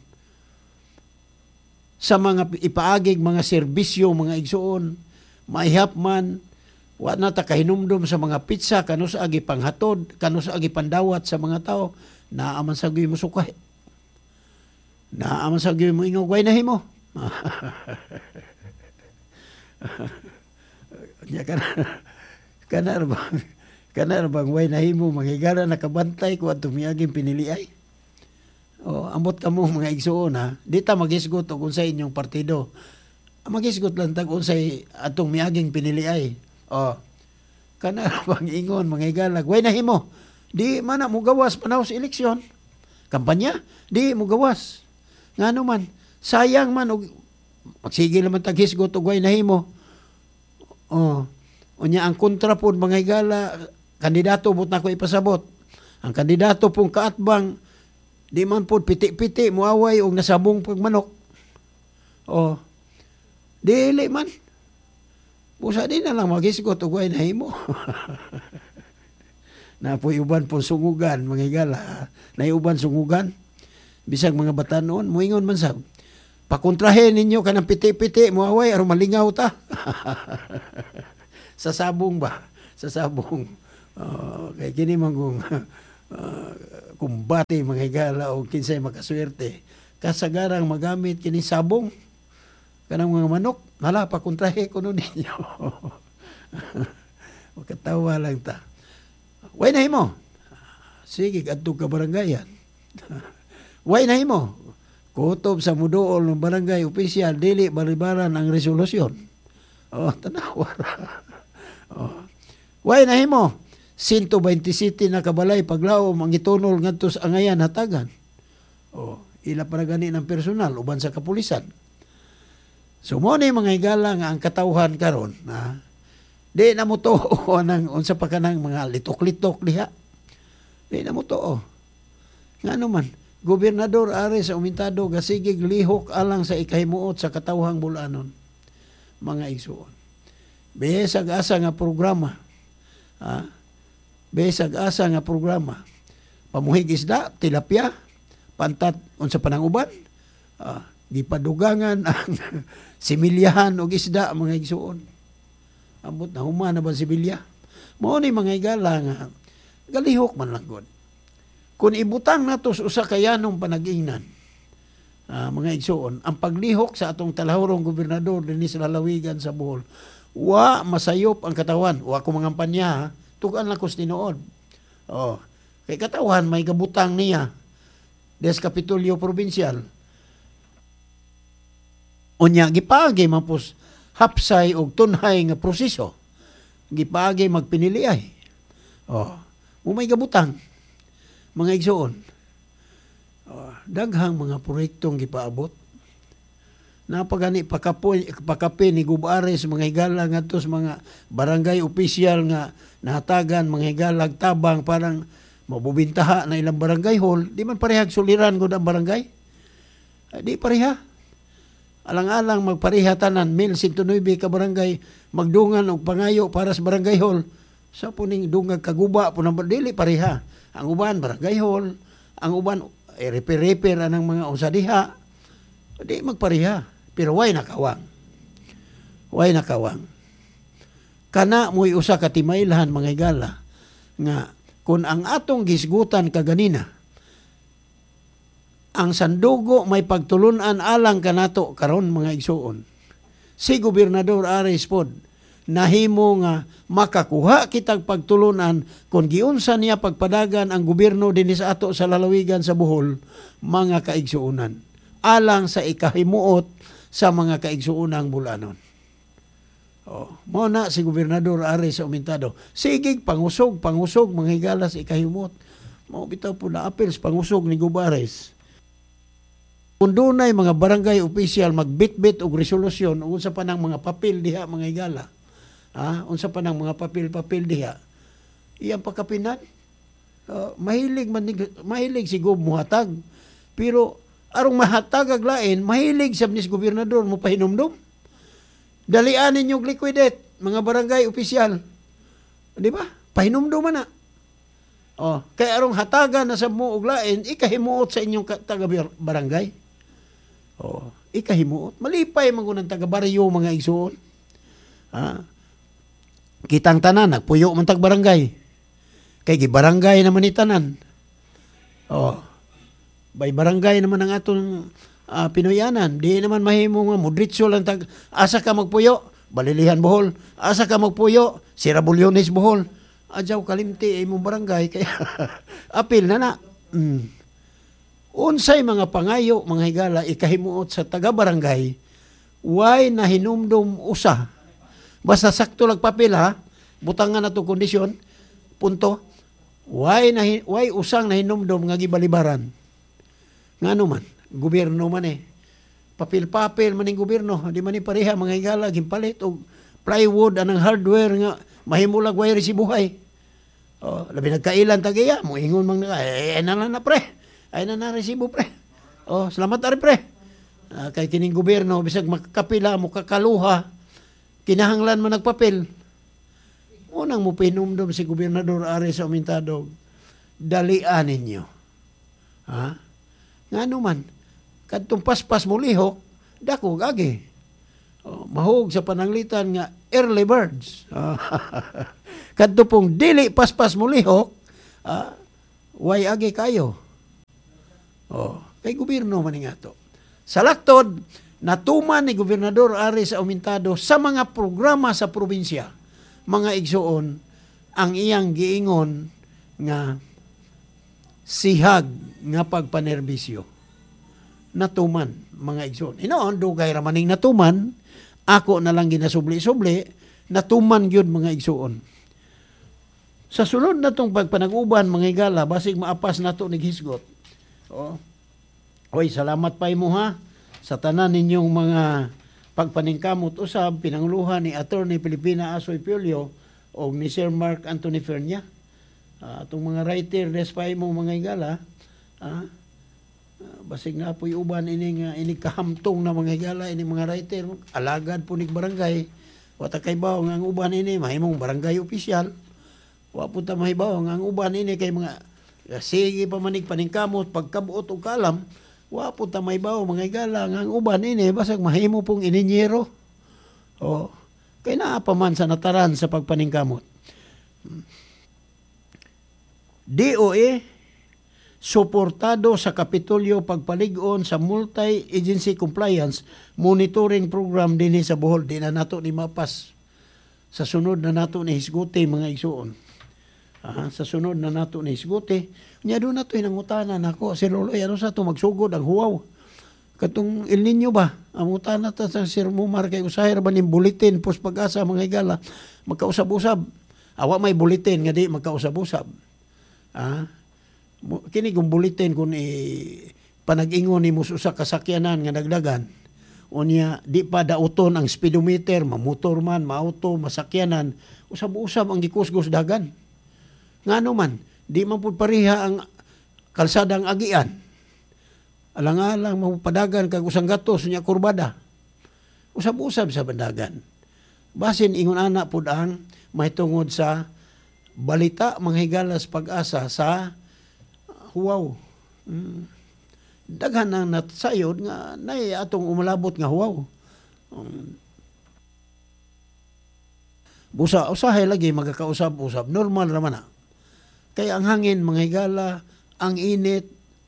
Sa mga ipaagig mga serbisyo, mga igsuon, maihapman, wa na ta kahinumdum sa mga pizza, kanus agi panghatod, kanus agi pandawat sa mga tao, naaman sa gyud mo sukay. Naaman sa gyud mo ingog way nahimo. Ya kanar bang way nahimo manghigala nakabantay ko atong miaging piniliay. Ambot kamo mga igsuon ha. Di ta magisgot og unsay inyong partido. Magisgot lang tag unsay atong miaging piniliay. Kanar bang ingon manghigala way nahimo. Di man na mo gawas panahos eleksyon. Kampanya, di mo gawas. Ngano man, sayang man og magsige naman tag hisgot og way nahimo. Unya ang kontra pod mga higala, kandidato but na ko ipasabot. Ang kandidato pong kaatbang, di man pod piti-piti, muaway og nasabong pagmanok. Dili man. Busa din na lang maghisgot og way nahimo. Napoy uban pong sungugan, mga higala. Naiuban sungugan. Bisag mga batanon, muingon man sab. Pakontrahin ninyo kanang piti-piti, muaway, aron malingaw ta. Sa sabong ba? Sa sabong. Kaya kini manggung kumbati mga higala o kinsay makaswerte. Kasagarang magamit kini sabong. Kanang mga manok, hala, pakontrahe ko nun ninyo. Makatawa lang ta. Way na himo. Sige, kadto ka barangayan. Way na himo. Kutob sa muduol ng barangay opisyal, dili balibaran ang resolusyon. Tanawa. Way na himo. 127 na kabalay paglaom ang itunol ngadto sa angayan hatagan. Ila para gani ng personal uban sa kapulisan. So mo ni mga higala nga ang katawhan karon na di na mo to nang unsa pa kanang mga litok-litok diha. Di na mo to. Ngano man, Gobernador Aris Aumintado gasigig lihok alang sa ikahimuot sa katawhang bulanon. Mga igsuon. Besag asa nga programa. Besag asa nga programa. Pamuhig isda, tilapia, pantat unsa pananguban. Gipadugangan ang similyahan og isda mga igsuon. Ambot na humana ba similya? Mao ni mga higala nga galihok man lang gud. Kung ibutang nato sa usa ka yanong panag-ingnan, mga igsuon, ang paglihok sa atong talahorong gobernador dinhi sa lalawigan sa Bohol, wa masayop ang katawan. Wa ko mangampanya, tugan lang ko sa tinuod. Kay katawan, may gabutang niya des Kapitolyo Provincial. Unya, gipagi mapos hapsay og tunhay nga proseso. Gipagi magpiniliay. May gabutang. Mga igsuon, daghang mga proyektong gipaabot. napagani pakape ni Gubares mga higala ngadto sa mga barangay opisyal nga nahatagan mga higala tabang parang mabubintaha na ilang barangay hall, di man parehag suliran gud ang barangay. Di pareha. Alang-alang magpareha tanan 1,109 ka barangay magdungan og pangayo para sa barangay hall. Sa puning dungag kaguba po nang dili pareha. Ang uban barangay hall, ang uban repair anang mga usadiha. Di magpareha. Pero way nakawang. Way nakawang. Kana mo'y usa ka timailhan mga higala nga kung ang atong gisgutan kaganina ang sandugo may pagtulunan alang kanato karon mga igsuon. Si Gobernador Ares pod nahimo nga makakuha kitag pagtulunan kung giunsa niya pagpadagan ang gobyerno dinhi sa ato sa lalawigan sa Bohol mga kaigsuonan alang sa ikahimuot sa mga kaigsuunang bulanon. Mo na si Gobernador Ares Aumentado. Sigig pangusog mga higala sa ikahimot. Mao bitaw po na apel sa pangusog ni Gubares. Kung dunay mga barangay official magbitbit og resolusyon unsa pa nang mga papel diha mga higala. Unsa pa nang mga papel diha. Iyang pakapinan. Mahilig si Gob muhatag. Pero arong mahatag aglain, mahilig sab ni gobernador mo pahinumdum. Dalian ninyong liquidate, mga barangay opisyal. Di ba? Pahinumdum man na. Kaya arong hatagan na sa mo oglain, ikahimuot sa inyong taga-barangay. Ikahimuot. Malipay mga taga-baryo mga igsuon. Kitang tanan, nagpuyo man tag-barangay. Kay gibarangay naman ni tanan. Bay barangay naman ang atong Pinoyanan. Di naman mahimo nga mudritso lang asa ka magpuyo, Balilihan Bohol. Asa ka magpuyo, Sirabulyones Bohol. Adyaw kalimti imong barangay kaya apil na. Unsay mga pangayo mga higala ikahimuot sa taga-barangay way nahinumdum usa. Basta sakto lang papel butangan na to kondisyon. Punto. Way usang nahinumdum nga gibalibaran. Ngano man, gobyerno man papel-papel man ning gobyerno, di man ni pareha mga higala gimpalit og plywood anang hardware nga mahimulag way resibuhay. Labi nagkailan tagiya, mo ingon man ay na pre. Ay na resibo pre. Salamat ari pre. Kay kining gobyerno bisag makakapila mo kakaluha, kinahanglan man nagpapel. Unang mo pinumdum si Gobernador Ares Aumentado, dalian ninyo. Ngano man, kadtong paspas mo lihok, dako gagi. Mahog sa pananglitan nga early birds. Kadto pong dili paspas mo lihok, way agi kayo. Kay gobyerno man nga to. Sa laktod, natuman ni Gobernador Ares Aumentado sa mga programa sa probinsya, mga igsuon, ang iyang giingon nga sihag nga pagpanerbisyo. Natuman, mga igsoon. Inoon, dugay ramaning natuman, ako na lang ginasubli-subli, natuman yun mga igsoon. Sa sunod na itong pagpanag-uban, mga higala, basig maapas na ito naghisgot. Oy, salamat pa mo sa tanan ninyong mga pagpaningkamot usab, pinanguluhan ni Attorney Pilipina Asoy Piolio o ni Sir Mark Anthony Fernia. Itong mga writer, despite mo mga higala, basig nga po'y uban ini kahamtong na mga higala, ini mga writer, alagad po ni barangay, wata kay baw nga ang uban ini, mahimong barangay opisyal, wapunta mahibaw nga ang uban ini kay mga sige pamanig paningkamot, pagkabuot o kalam, wapunta mahibaw mga higala nga ang uban ini, basag mahimo pong ininyero. Kay naapaman sa nataran sa pagpaningkamot. DOE, suportado sa Kapitolyo pagpalig-on sa Multi-Agency Compliance Monitoring Program dinhi sa Bohol. Di na nato ni mapas. Sa sunod na nato ni hisguti mga igsuon. Sa sunod na nato ni hisguti. Nya doon nato hinangutanan ako. Si Loloy, ano sa ito magsugod ang huwaw. Katong El Nino ba? Ang utana ta sa Sir Mumar kay usahir ba ning bulletin pos pag-asa mga higala. Magkausab-usab. Awa may bulletin nga di magkausab-usab. Kini kung bulletin kung panag-ingon ni mo sa kasakyanan nga dagdagan Unya, di pa dauton ang speedometer, mamotor man, maauto, masakyanan, usab-usab ang gikusgos dagan. Ngano man, di man pud pareha ang kalsadang agian. Alang-alang mapadagan kag usang gatos nya kurbada. Usab-usab sa bandagan. Basin ingon ana pud ang mahitungod sa balita manghigalas pag-asa sa huwaw. Daghan ang natsayod nga nay atong umalabot nga huwaw. Busa usahay lagi magkakausap-usap, normal ra man na. Kaya ang hangin manghigala, ang init,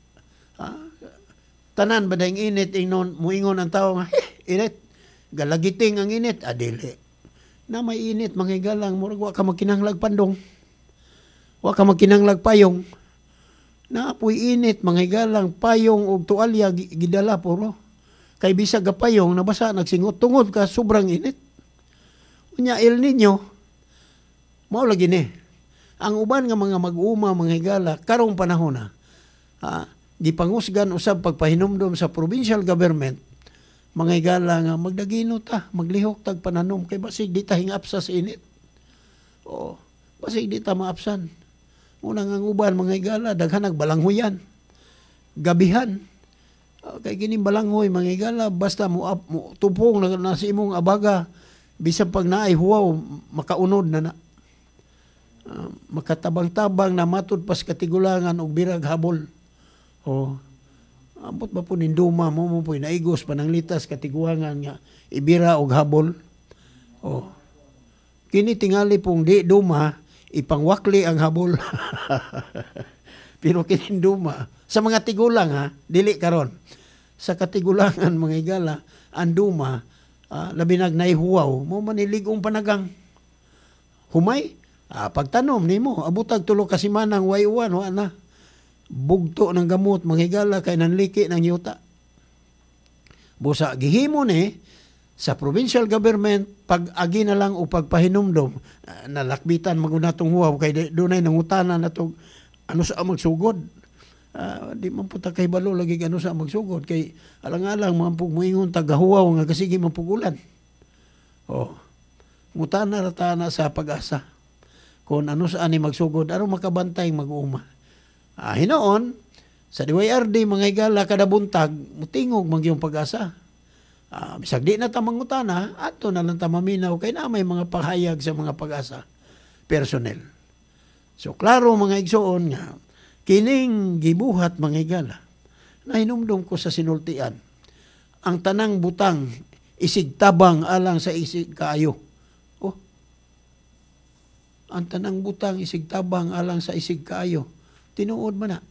tanan ba dahing init ingnon muingon ang tao nga init, galagiting ang init, adili. Na may init manghigalang murag wa ka magkinahanglag pandong. Wa ka magkinahanglag payong. Naapoy init, manghigalang payong o tuwalya gidala puro. Kay bisag ga payong, nabasa, nagsingot, tungod ka, sobrang init. Unya, El Nino, mao lagi ni. Ang uban nga mga mag-uma, manghigala, karong panahon na, gipangusgan usab pagpahinumdom sa provincial government, manghigala nga magdagino ta, maglihok tag pananom, kay basig di ta hingapsa sa init. O, basig di ta maapsan. Unang ang uban, mga higala, daghan nagbalanghoyan. Gabihan. Kay kining balanghoy, mga higala, basta mo tupong na sa imong abaga, bisan pag naay huwaw, makaunod na na. Makatabang-tabang na matod pas katigulangan og birag habol. O, ambot ba po ninduma mo po naigos pananglitas katigulangan nga ibira og habol. O, kini tingali pong di duma, ipangwakli ang habol. Pero kininduma sa mga tigulang dili karon. Sa katigulangan mga higala, ang duma labinag naihuwaw mo maniligong panagang. Humay, pagtanom nimo abutag tulo ka simanang wayuan wa na. Bugto ng gamot mga higala kay nanliki ng yuta. Busa gihimo ni sa provincial government, pag-agi na lang o pagpahinumdom, nalakbitan magunatong huwaw, kay dunay nangutana na to, ano sa magsugod? Di man po kay balo lagi ano sa magsugod, kay alang-alang mga pugmuingon tagahuwaw nga kasigi mapugulan. Ngutana rata na sa pag-asa. Kung ano sa ani magsugod, ano makabantay mag-uuma. Hinoon, sa DYRD, mga higala kada buntag, mutingog magyong pag-asa. Bisag di na tamangutana, ato na lang tamaminaw kay na may mga pahayag sa mga pag-asa personnel. So klaro mga igsoon nga kining gibuhat mga higala na hinumdum ko sa sinultian. Ang tanang butang isig tabang alang sa isig kaayo. Ang tanang butang isig tabang alang sa isig kaayo. Tinuod man na.